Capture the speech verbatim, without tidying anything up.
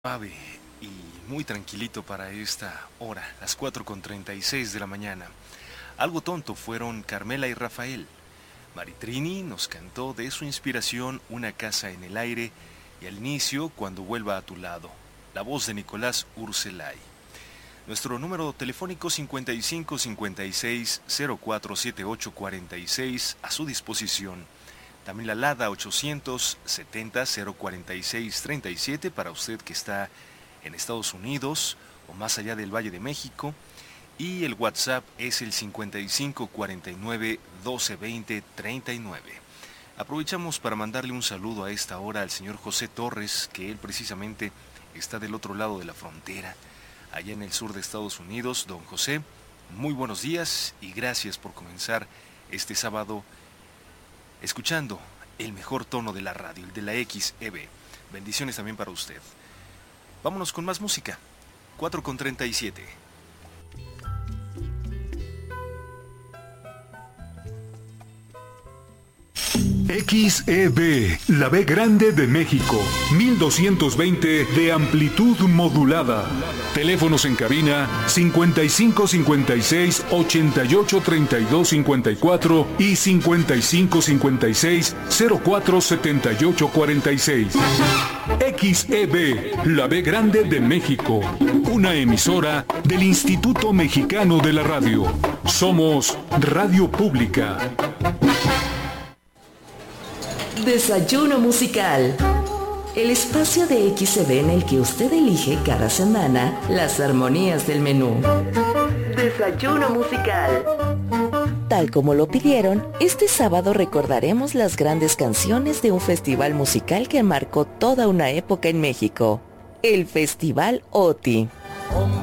Suave y muy tranquilito para esta hora, las cuatro con treinta y seis de la mañana. Algo tonto fueron Carmela y Rafael. Maritrini nos cantó de su inspiración Una casa en el aire y al inicio Cuando vuelva a tu lado, la voz de Nicolás Urselay. Nuestro número telefónico cincuenta y cinco cincuenta y seis cero cuatro siete ocho cuarenta y seis a su disposición. También la LADA ochocientos setenta cero cuarenta y seis treinta y siete para usted que está en Estados Unidos o más allá del Valle de México. Y el WhatsApp es el cincuenta y cinco cuarenta y nueve doce veinte treinta y nueve. Aprovechamos para mandarle un saludo a esta hora al señor José Torres, que él precisamente está del otro lado de la frontera, allá en el sur de Estados Unidos. Don José, muy buenos días y gracias por comenzar este sábado escuchando el mejor tono de la radio, el de la X E B. Bendiciones también para usted. Vámonos con más música. cuatro con treinta y siete. X E B, la B grande de México, mil doscientos veinte de amplitud modulada. Teléfonos en cabina cincuenta y cinco cincuenta y seis ochenta y ocho treinta y dos cincuenta y cuatro y cincuenta y cinco cincuenta y seis cero cuatro setenta y ocho cuarenta y seis. X E B, la B grande de México, una emisora del Instituto Mexicano de la Radio. Somos Radio Pública. Desayuno musical. El espacio de X E B en el que usted elige cada semana las armonías del menú. Desayuno musical. Tal como lo pidieron, este sábado recordaremos las grandes canciones de un festival musical que marcó toda una época en México, el Festival OTI.